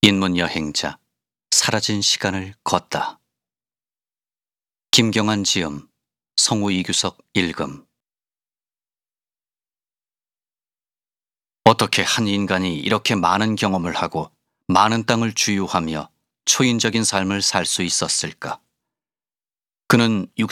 인문 여행자, 사라진 시간을 걷다. 김경한 지음, 성우 이규석 읽음. 어떻게 한 인간이 이렇게 많은 경험을 하고 많은 땅을 주유하며 초인적인 삶을 살 수 있었을까? 그는